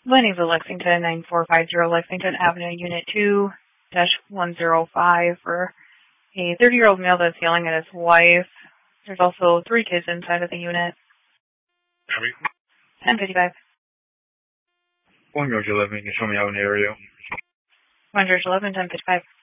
Lenny's of Lexington, 9450 Lexington Avenue, Unit 2-105 for a 30-year-old male that's yelling at his wife. There's also 3 kids inside of the unit. 1055. One George 11, you can show me out in the area. 1 George 11, 1055.